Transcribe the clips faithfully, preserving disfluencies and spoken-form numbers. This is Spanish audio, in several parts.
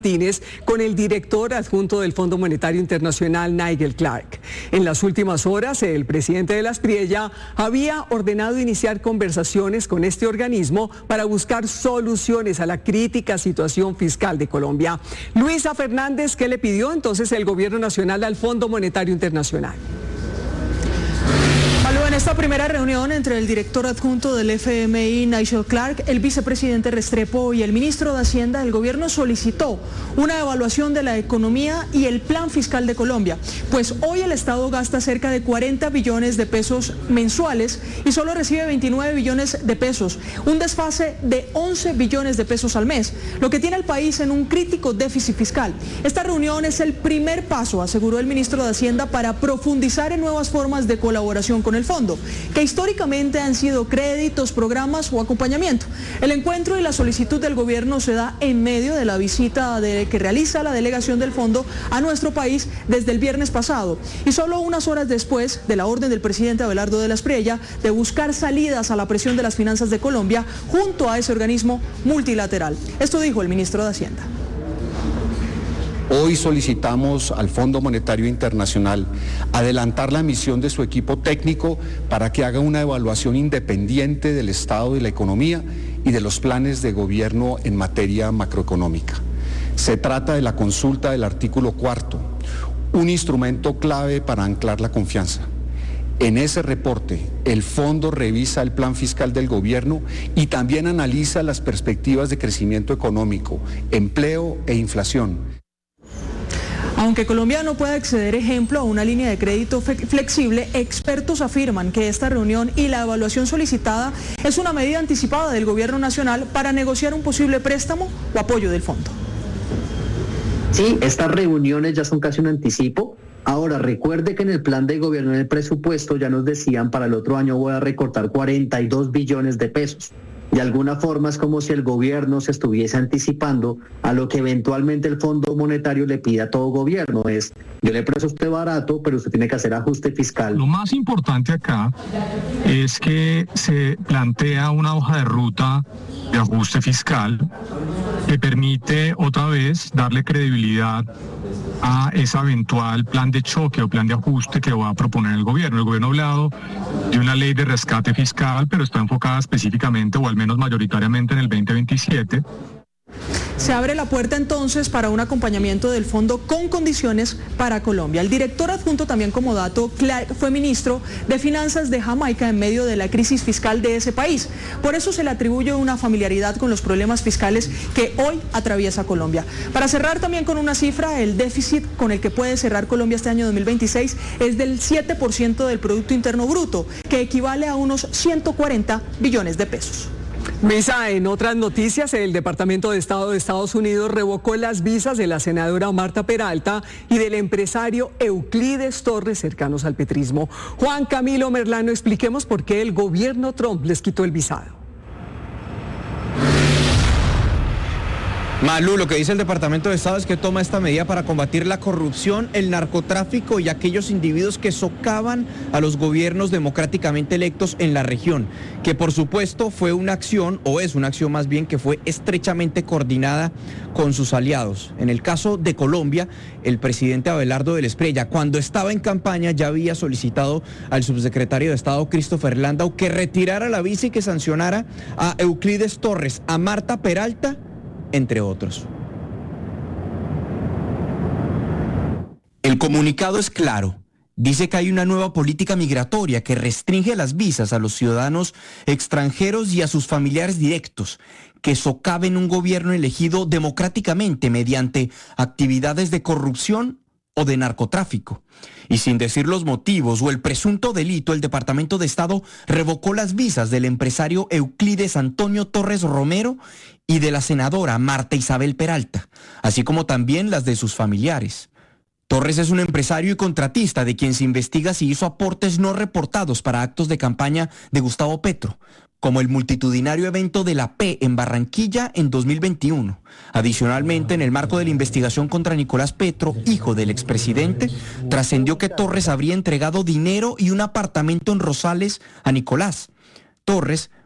Martínez con el director adjunto del Fondo Monetario Internacional, Nigel Clark. En las últimas horas, el presidente de la Aspriella había ordenado iniciar conversaciones con este organismo para buscar soluciones a la crítica situación fiscal de Colombia. Luisa Fernández, ¿qué le pidió entonces el gobierno nacional al Fondo Monetario Internacional? En esta primera reunión entre el director adjunto del F M I, Nigel Clark, el vicepresidente Restrepo y el ministro de Hacienda, el gobierno solicitó una evaluación de la economía y el plan fiscal de Colombia, pues hoy el Estado gasta cerca de cuarenta billones de pesos mensuales y solo recibe veintinueve billones de pesos, un desfase de once billones de pesos al mes, lo que tiene al país en un crítico déficit fiscal. Esta reunión es el primer paso, aseguró el ministro de Hacienda, para profundizar en nuevas formas de colaboración con el fondo, que históricamente han sido créditos, programas o acompañamiento. El encuentro y la solicitud del gobierno se da en medio de la visita de, que realiza la delegación del fondo a nuestro país desde el viernes pasado y solo unas horas después de la orden del presidente Abelardo de la Aspriella de buscar salidas a la presión de las finanzas de Colombia junto a ese organismo multilateral. Esto dijo el ministro de Hacienda. Hoy solicitamos al Fondo Monetario Internacional adelantar la misión de su equipo técnico para que haga una evaluación independiente del estado de la economía y de los planes de gobierno en materia macroeconómica. Se trata de la consulta del artículo cuarto, un instrumento clave para anclar la confianza. En ese reporte, el fondo revisa el plan fiscal del gobierno y también analiza las perspectivas de crecimiento económico, empleo e inflación. Aunque Colombia no puede acceder, ejemplo, a una línea de crédito flexible, expertos afirman que esta reunión y la evaluación solicitada es una medida anticipada del gobierno nacional para negociar un posible préstamo o apoyo del fondo. Sí, estas reuniones ya son casi un anticipo. Ahora, recuerde que en el plan de gobierno, en el presupuesto, ya nos decían para el otro año voy a recortar cuarenta y dos billones de pesos. De alguna forma es como si el gobierno se estuviese anticipando a lo que eventualmente el Fondo Monetario le pide a todo gobierno. Es, yo le presto a usted barato, pero usted tiene que hacer ajuste fiscal. Lo más importante acá es que se plantea una hoja de ruta de ajuste fiscal que permite otra vez darle credibilidad a ese eventual plan de choque o plan de ajuste que va a proponer el gobierno. El gobierno ha hablado de una ley de rescate fiscal, pero está enfocada específicamente o al menos mayoritariamente en el veinte veintisiete. Se abre la puerta entonces para un acompañamiento del fondo con condiciones para Colombia. El director adjunto, también como dato, Clark, fue ministro de Finanzas de Jamaica en medio de la crisis fiscal de ese país. Por eso se le atribuye una familiaridad con los problemas fiscales que hoy atraviesa Colombia. Para cerrar también con una cifra, el déficit con el que puede cerrar Colombia este año dos mil veintiséis es del siete por ciento del Producto Interno Bruto, que equivale a unos ciento cuarenta billones de pesos. Luisa, en otras noticias, el Departamento de Estado de Estados Unidos revocó las visas de la senadora Marta Peralta y del empresario Euclides Torres, cercanos al petrismo. Juan Camilo Merlano, expliquemos por qué el gobierno Trump les quitó el visado. Malú, lo que dice el Departamento de Estado es que toma esta medida para combatir la corrupción, el narcotráfico y aquellos individuos que socavan a los gobiernos democráticamente electos en la región, que por supuesto fue una acción, o es una acción más bien, que fue estrechamente coordinada con sus aliados. En el caso de Colombia, el presidente Abelardo de la Aspriella, cuando estaba en campaña, ya había solicitado al subsecretario de Estado, Christopher Landau, que retirara la visa y que sancionara a Euclides Torres, a Marta Peralta, entre otros. El comunicado es claro. Dice que hay una nueva política migratoria que restringe las visas a los ciudadanos extranjeros y a sus familiares directos, que socaven un gobierno elegido democráticamente mediante actividades de corrupción o de narcotráfico. Y sin decir los motivos o el presunto delito, el Departamento de Estado revocó las visas del empresario Euclides Antonio Torres Romero y de la senadora Marta Isabel Peralta, así como también las de sus familiares. Torres es un empresario y contratista de quien se investiga si hizo aportes no reportados para actos de campaña de Gustavo Petro, como el multitudinario evento de la P en Barranquilla en dos mil veintiuno. Adicionalmente, en el marco de la investigación contra Nicolás Petro, hijo del expresidente, trascendió que Torres habría entregado dinero y un apartamento en Rosales a Nicolás. Torres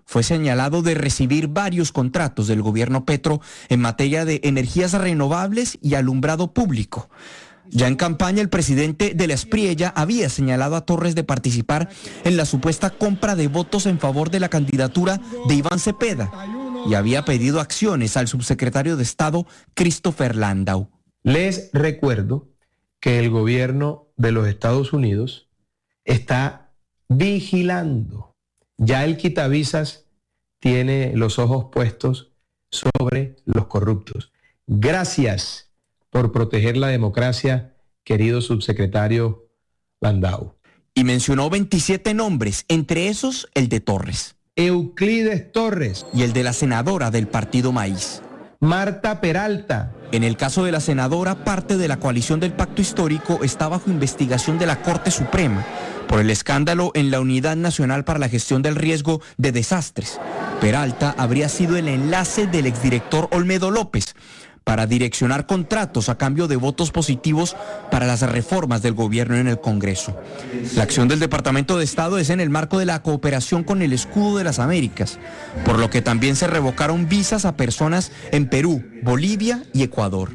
fue señalado de recibir varios contratos del gobierno Petro en materia de energías renovables y alumbrado público. Ya en campaña, el presidente de la Espriella había señalado a Torres de participar en la supuesta compra de votos en favor de la candidatura de Iván Cepeda y había pedido acciones al subsecretario de Estado, Christopher Landau. Les recuerdo que el gobierno de los Estados Unidos está vigilando. Ya el quitavisas tiene los ojos puestos sobre los corruptos. Gracias por proteger la democracia, querido subsecretario Landau. Y mencionó veintisiete nombres, entre esos el de Torres. Euclides Torres. Y el de la senadora del Partido Maíz. Marta Peralta. En el caso de la senadora, parte de la coalición del Pacto Histórico está bajo investigación de la Corte Suprema por el escándalo en la Unidad Nacional para la Gestión del Riesgo de Desastres. Peralta habría sido el enlace del exdirector Olmedo López para direccionar contratos a cambio de votos positivos para las reformas del gobierno en el Congreso. La acción del Departamento de Estado es en el marco de la cooperación con el Escudo de las Américas, por lo que también se revocaron visas a personas en Perú, Bolivia y Ecuador.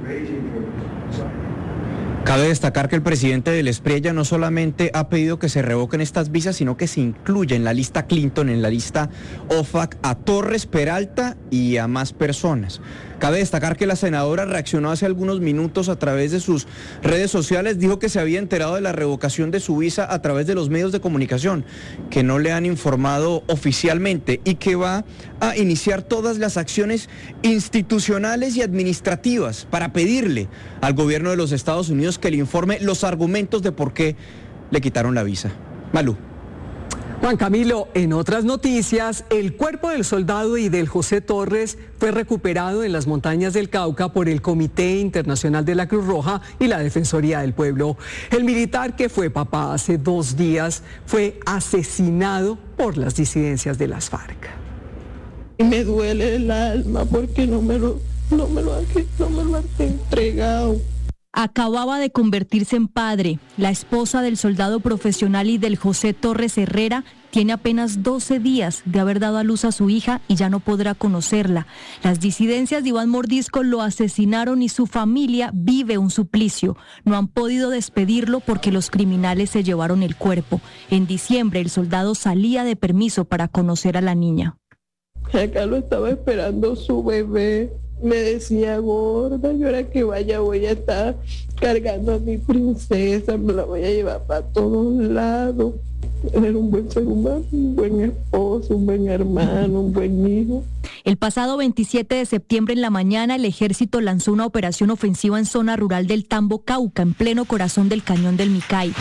Cabe destacar que el presidente de la Espriella no solamente ha pedido que se revoquen estas visas, sino que se incluya en la lista Clinton, en la lista O F A C, a Torres, Peralta y a más personas. Cabe destacar que la senadora reaccionó hace algunos minutos a través de sus redes sociales, dijo que se había enterado de la revocación de su visa a través de los medios de comunicación, que no le han informado oficialmente y que va a iniciar todas las acciones institucionales y administrativas para pedirle al gobierno de los Estados Unidos que le informe los argumentos de por qué le quitaron la visa. Malú. Juan Camilo, en otras noticias, el cuerpo del soldado y del José Torres fue recuperado en las montañas del Cauca por el Comité Internacional de la Cruz Roja y la Defensoría del Pueblo. El militar, que fue papá hace dos días, fue asesinado por las disidencias de las FARC. Me duele el alma porque no me lo, no me lo, no me lo han entregado. Acababa de convertirse en padre. La esposa del soldado profesional y del José Torres Herrera tiene apenas doce días de haber dado a luz a su hija y ya no podrá conocerla. Las disidencias de Iván Mordisco lo asesinaron y su familia vive un suplicio. No han podido despedirlo porque los criminales se llevaron el cuerpo. En diciembre el soldado salía de permiso para conocer a la niña. Acá lo estaba esperando su bebé. Me decía, gorda, yo ahora que vaya voy a estar cargando a mi princesa, me la voy a llevar para todos lados. Era un buen ser humano, un buen esposo, un buen hermano, un buen hijo. El pasado veintisiete de septiembre en la mañana, el ejército lanzó una operación ofensiva en zona rural del Tambo, Cauca, en pleno corazón del cañón del Micay.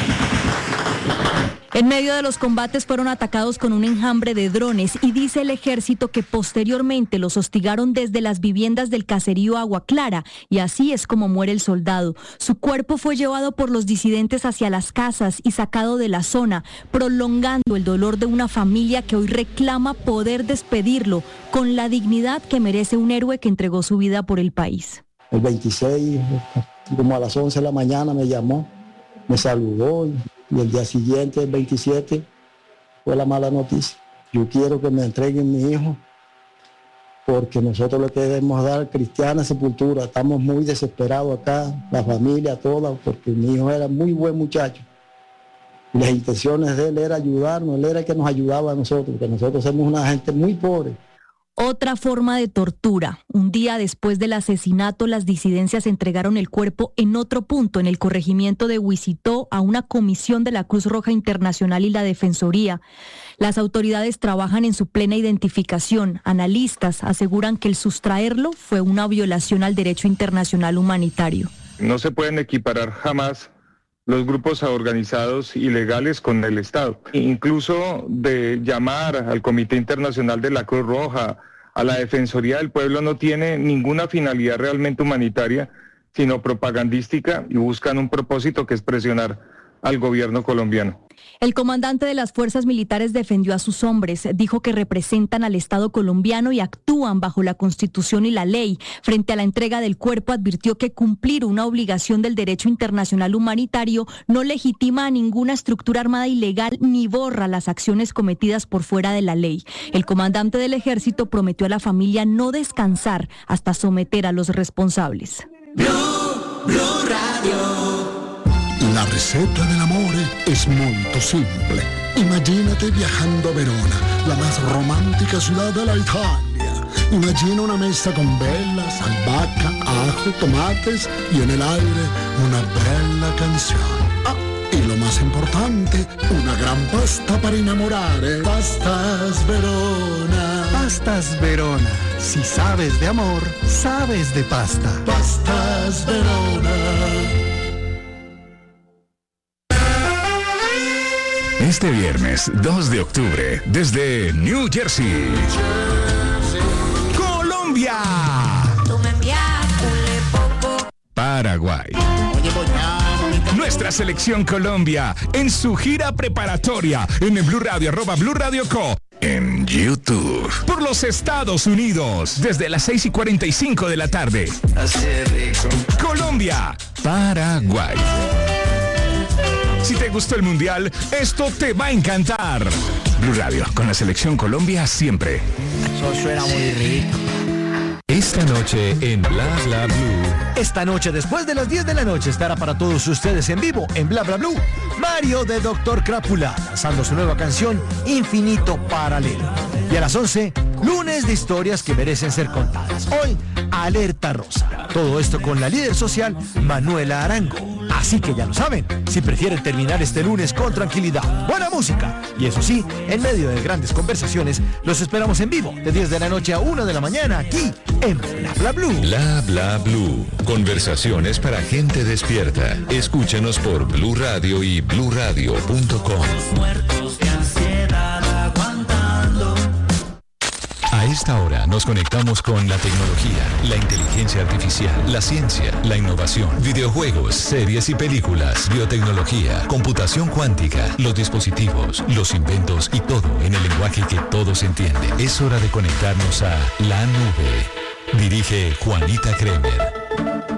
En medio de los combates fueron atacados con un enjambre de drones y dice el ejército que posteriormente los hostigaron desde las viviendas del caserío Agua Clara y así es como muere el soldado. Su cuerpo fue llevado por los disidentes hacia las casas y sacado de la zona, prolongando el dolor de una familia que hoy reclama poder despedirlo con la dignidad que merece un héroe que entregó su vida por el país. El veintiséis, como a las once de la mañana me llamó, me saludó. Y el día siguiente, el veintisiete, fue la mala noticia. Yo quiero que me entreguen mi hijo, porque nosotros le queremos dar cristiana sepultura. Estamos muy desesperados acá, la familia toda, porque mi hijo era muy buen muchacho. Y las intenciones de él era ayudarnos, él era el que nos ayudaba a nosotros, porque nosotros somos una gente muy pobre. Otra forma de tortura. Un día después del asesinato, las disidencias entregaron el cuerpo en otro punto, en el corregimiento de Huicitó, a una comisión de la Cruz Roja Internacional y la Defensoría. Las autoridades trabajan en su plena identificación. Analistas aseguran que el sustraerlo fue una violación al derecho internacional humanitario. No se pueden equiparar jamás los grupos organizados ilegales con el Estado. Incluso de llamar al Comité Internacional de la Cruz Roja, a la Defensoría del Pueblo, no tiene ninguna finalidad realmente humanitaria, sino propagandística, y buscan un propósito que es presionar al gobierno colombiano. El comandante de las fuerzas militares defendió a sus hombres, dijo que representan al Estado colombiano y actúan bajo la Constitución y la ley. Frente a la entrega del cuerpo, advirtió que cumplir una obligación del derecho internacional humanitario no legitima a ninguna estructura armada ilegal ni borra las acciones cometidas por fuera de la ley. El comandante del ejército prometió a la familia no descansar hasta someter a los responsables. Blue, Blue Radio. La receta del amore es molto simple. Imagínate viajando a Verona, la más romántica ciudad de la Italia. Imagina una mesa con velas, albahaca, ajo, tomates y en el aire una bella canción. Ah, y lo más importante, una gran pasta para innamorare. Pastas Verona. Pastas Verona. Si sabes de amor, sabes de pasta. Pastas Verona. Este viernes dos de octubre, desde New Jersey, Colombia, Paraguay. Nuestra selección Colombia en su gira preparatoria en el Blue Radio, arroba Blue Radio Co. En YouTube. Por los Estados Unidos, desde las seis y cuarenta y cinco de la tarde. Colombia, Paraguay. Si te gustó el Mundial, esto te va a encantar. Blue Radio, con la selección Colombia siempre. Eso suena muy rico. Esta noche en Bla Bla Blue. Esta noche, después de las diez de la noche, estará para todos ustedes en vivo en Bla Bla Blue Mario de Doctor Crápula, lanzando su nueva canción Infinito Paralelo. Y a las once, lunes de historias que merecen ser contadas. Hoy, Alerta Rosa. Todo esto con la líder social Manuela Arango. Así que ya lo saben, si prefieren terminar este lunes con tranquilidad, buena música y eso sí, en medio de grandes conversaciones, los esperamos en vivo de diez de la noche a una de la mañana aquí en Bla Bla Blue. Bla Bla Blue. Conversaciones para gente despierta. Escúchanos por Blue Radio y blue radio punto com. Muertos de ansiedad aguantando. A esta hora nos conectamos con la tecnología, la inteligencia artificial, la ciencia, la innovación, videojuegos, series y películas, biotecnología, computación cuántica, los dispositivos, los inventos y todo en el lenguaje que todos entienden. Es hora de conectarnos a la nube. Dirige Juanita Kremer.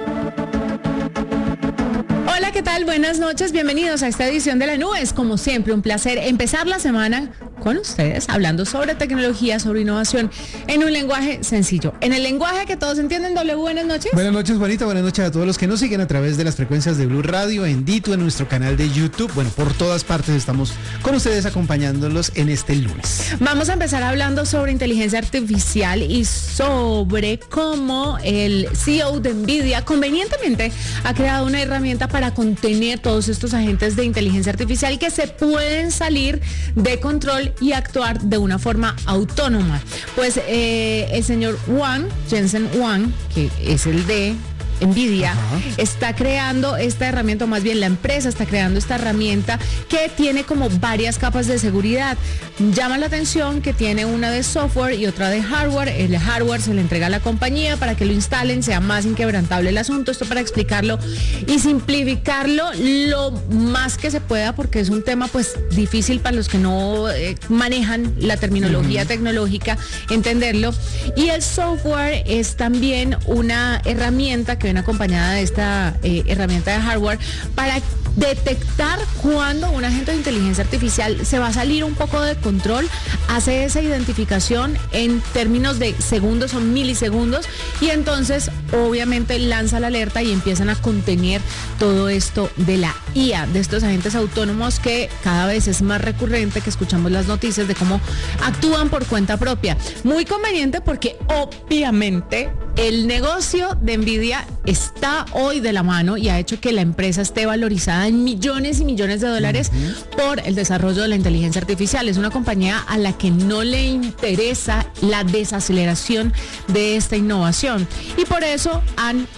Hola, ¿qué tal? Buenas noches, bienvenidos a esta edición de La Nube. Es como siempre un placer empezar la semana con ustedes hablando sobre tecnología, sobre innovación en un lenguaje sencillo, en el lenguaje que todos entienden. W, buenas noches. Buenas noches, Juanita, buenas noches a todos los que nos siguen a través de las frecuencias de Blue Radio, en Dito, en nuestro canal de YouTube. Bueno, por todas partes estamos con ustedes acompañándolos en este lunes. Vamos a empezar hablando sobre inteligencia artificial y sobre cómo el C E O de NVIDIA convenientemente ha creado una herramienta para contener todos estos agentes de inteligencia artificial que se pueden salir de control y actuar de una forma autónoma. Pues eh, el señor Huang, Jensen Huang, que es el de NVIDIA, ajá, está creando esta herramienta, o más bien la empresa está creando esta herramienta que tiene como varias capas de seguridad. Llama la atención que tiene una de software y otra de hardware. El hardware se le entrega a la compañía para que lo instalen, sea más inquebrantable el asunto. Esto para explicarlo y simplificarlo lo más que se pueda, porque es un tema pues difícil para los que no eh, manejan la terminología uh-huh. tecnológica, entenderlo. Y el software es también una herramienta que viene acompañada de esta eh, herramienta de hardware para detectar cuando un agente de inteligencia artificial se va a salir un poco de control, hace esa identificación en términos de segundos o milisegundos y entonces obviamente lanza la alerta y empiezan a contener todo esto de la I A, de estos agentes autónomos que cada vez es más recurrente que escuchamos las noticias de cómo actúan por cuenta propia. Muy conveniente porque obviamente el negocio de NVIDIA está hoy de la mano y ha hecho que la empresa esté valorizada en millones y millones de dólares uh-huh. por el desarrollo de la inteligencia artificial. Es una compañía a la que no le interesa la desaceleración de esta innovación y por eso han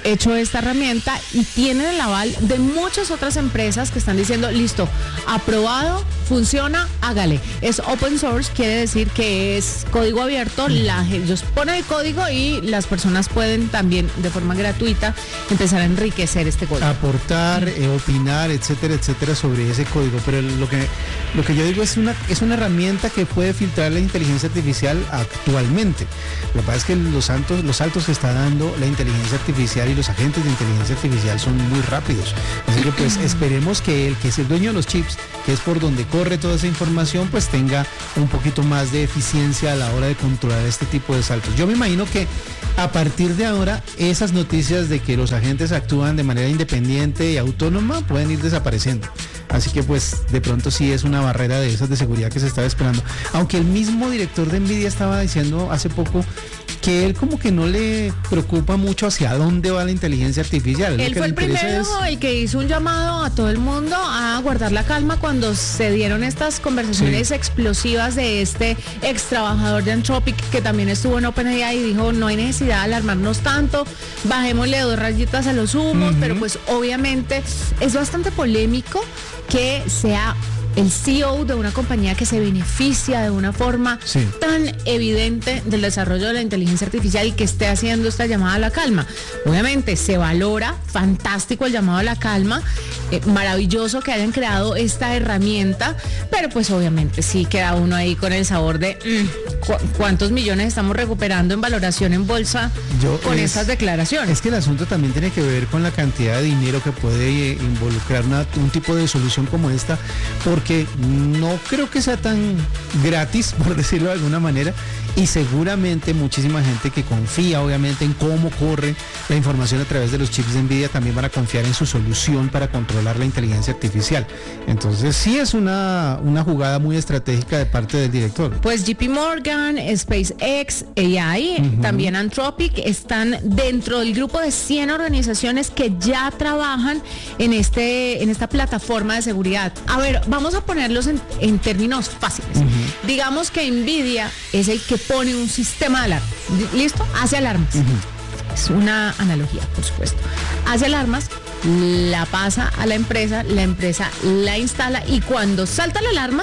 hecho esta herramienta y tienen el aval de muchas otras empresas que están diciendo, listo, aprobado, funciona, hágale. Es open source, quiere decir que es código abierto, la, ellos ponen el código y las personas pueden también de forma gratuita empezar a enriquecer este código. Aportar, eh, opinar, etcétera, etcétera, sobre ese código. Pero lo que, lo que yo digo es una, es una herramienta que puede filtrar la inteligencia artificial actualmente. Lo que pasa es que los saltos, los saltos que está dando la inteligencia artificial y los agentes de inteligencia artificial son muy rápidos. Así que pues esperemos que el que es el dueño de los chips, que es por donde corre toda esa información, pues tenga un poquito más de eficiencia a la hora de controlar este tipo de saltos. Yo me imagino que a partir de ahora esas noticias de que los agentes actúan de manera independiente y autónoma pueden ir desapareciendo. Así que pues de pronto sí es una barrera de esas de seguridad que se estaba esperando. Aunque el mismo director de Nvidia estaba diciendo hace poco que él como que no le preocupa mucho hacia dónde va la inteligencia artificial. Él fue el primero, es... el que hizo un llamado a todo el mundo a guardar la calma cuando se dieron estas conversaciones sí. explosivas de este ex trabajador de Anthropic que también estuvo en OpenAI y dijo no hay necesidad de alarmarnos tanto, bajémosle dos rayitas a los humos, uh-huh. pero pues obviamente es bastante polémico que sea el C E O de una compañía que se beneficia de una forma sí. tan evidente del desarrollo de la inteligencia artificial y que esté haciendo esta llamada a la calma. Obviamente se valora, fantástico el llamado a la calma, eh, maravilloso que hayan creado esta herramienta, pero pues obviamente sí queda uno ahí con el sabor de mmm, cu- cuántos millones estamos recuperando en valoración en bolsa Yo con es, estas declaraciones. Es que el asunto también tiene que ver con la cantidad de dinero que puede eh, involucrar una, un tipo de solución como esta, porque que no creo que sea tan gratis, por decirlo de alguna manera, y seguramente muchísima gente que confía obviamente en cómo corre la información a través de los chips de Nvidia también van a confiar en su solución para controlar la inteligencia artificial. Entonces sí es una, una jugada muy estratégica de parte del director. Pues J P Morgan, SpaceX, A I, uh-huh. también Anthropic están dentro del grupo de cien organizaciones que ya trabajan en, este, en esta plataforma de seguridad. A ver, vamos a ponerlos en, en términos fáciles. Uh-huh. Digamos que Nvidia es el que pone un sistema de alarma. ¿Listo? Hace alarmas. Uh-huh. Es una analogía, por supuesto. Hace alarmas, la pasa a la empresa, la empresa la instala y cuando salta la alarma,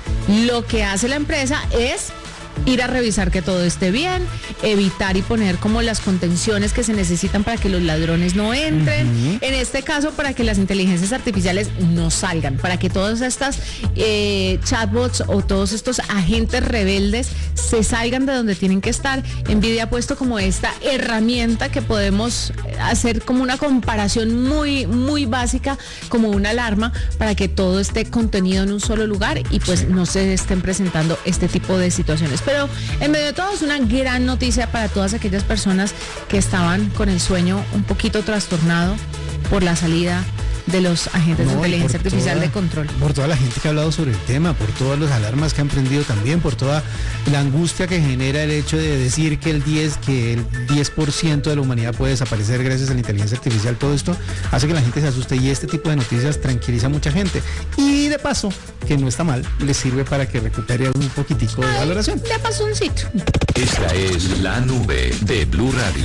lo que hace la empresa es ir a revisar que todo esté bien, evitar y poner como las contenciones que se necesitan para que los ladrones no entren, uh-huh. en este caso para que las inteligencias artificiales no salgan, para que todas estas eh, chatbots o todos estos agentes rebeldes se salgan de donde tienen que estar. Nvidia ha puesto como esta herramienta que podemos hacer como una comparación muy, muy básica, como una alarma para que todo esté contenido en un solo lugar y pues no se estén presentando este tipo de situaciones. Pero en medio de todo es una gran noticia para todas aquellas personas que estaban con el sueño un poquito trastornado por la salida de los agentes no, de inteligencia artificial toda, de control. Por toda la gente que ha hablado sobre el tema, por todas las alarmas que han prendido también, por toda la angustia que genera el hecho de decir que el diez, que el diez por ciento de la humanidad puede desaparecer gracias a la inteligencia artificial. Todo esto hace que la gente se asuste y este tipo de noticias tranquiliza a mucha gente. Y de paso, que no está mal, les sirve para que recupere un poquitico de valoración. De paso un sitio. Esta es la nube de Blue Radio.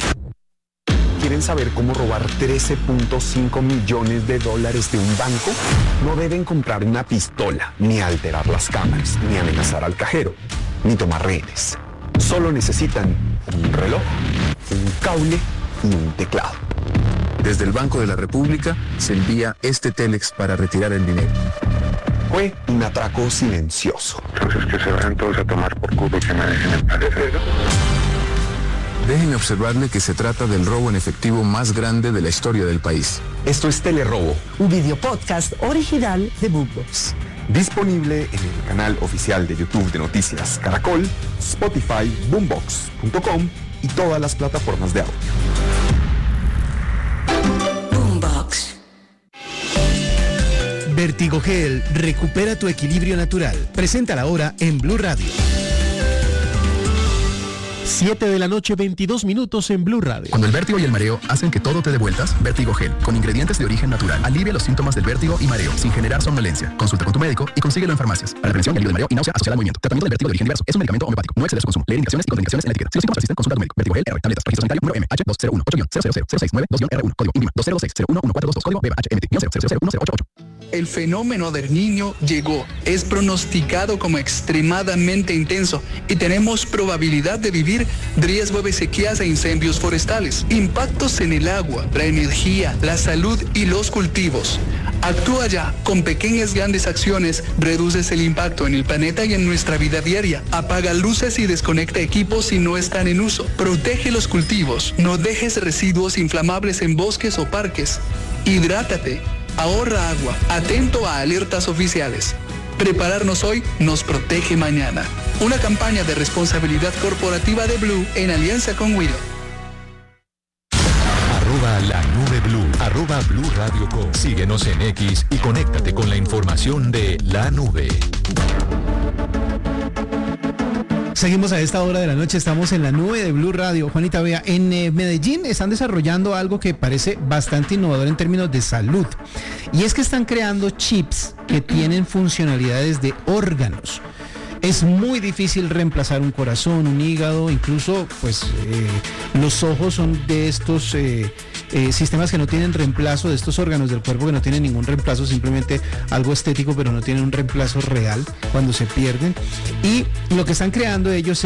¿Quieren saber cómo robar trece punto cinco millones de dólares de un banco? No deben comprar una pistola, ni alterar las cámaras, ni amenazar al cajero, ni tomar rehenes. Solo necesitan un reloj, un cable y un teclado. Desde el Banco de la República se envía este Telex para retirar el dinero. Fue un atraco silencioso. Entonces que se vayan todos a tomar por culo y que me dejen en paz. Déjenme observarle que se trata del robo en efectivo más grande de la historia del país. Esto es Telerobo, un video podcast original de Boombox. Disponible en el canal oficial de YouTube de Noticias Caracol, Spotify, boombox punto com y todas las plataformas de audio. Boombox. Vertigogel, recupera tu equilibrio natural. Preséntala ahora en Blue Radio. siete de la noche, veintidós minutos en Blue Radio. Cuando el vértigo y el mareo hacen que todo te dé vueltas, Vértigo Gel, con ingredientes de origen natural, alivia los síntomas del vértigo y mareo, sin generar somnolencia. Consulta con tu médico y consíguelo en farmacias. Para la prevención y alivio de mareo y náusea asociada al movimiento. Tratamiento del vértigo de origen diverso. Es un medicamento homeopático. No excede su consumo. Leer indicaciones y contraindicaciones en la etiqueta. Si los síntomas persisten, consulta a tu médico. Vértigo Gel R. Tabletas. Registro sanitario número M H dos cero uno ocho cero cero cero seis nueve dos R uno. Código INVIMA dos cero dos seis cero uno uno cuatro dos dos. Código B H M T cero cero cero uno cero ocho ocho. El fenómeno del Niño llegó. Es pronosticado como extremadamente intenso y tenemos probabilidad de vivir riesgo de sequías e incendios forestales, impactos en el agua, la energía, la salud y los cultivos. Actúa ya. Con pequeñas grandes acciones reduces el impacto en el planeta y en nuestra vida diaria. Apaga luces y desconecta equipos si no están en uso. Protege los cultivos. No dejes residuos inflamables en bosques o parques. Hidrátate. Ahorra agua. Atento a alertas oficiales. Prepararnos hoy nos protege mañana. Una campaña de responsabilidad corporativa de Blue en alianza con Willow. Arroba la nube Blue, arroba Blue Radio Co. Síguenos en X y conéctate con la información de la nube. Seguimos a esta hora de la noche, estamos en la nube de Blue Radio. Juanita, vea, en eh, Medellín están desarrollando algo que parece bastante innovador en términos de salud. Y es que están creando chips que tienen funcionalidades de órganos. Es muy difícil reemplazar un corazón, un hígado, incluso pues eh, los ojos son de estos eh, eh, sistemas que no tienen reemplazo, de estos órganos del cuerpo que no tienen ningún reemplazo, simplemente algo estético, pero no tienen un reemplazo real cuando se pierden. Y lo que están creando ellos es